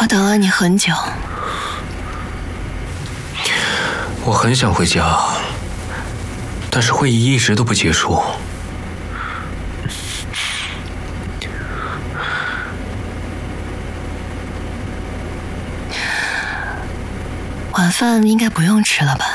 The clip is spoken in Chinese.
我等了你很久。 我很想回家，但是会议一直都不结束。 晚饭应该不用吃了吧？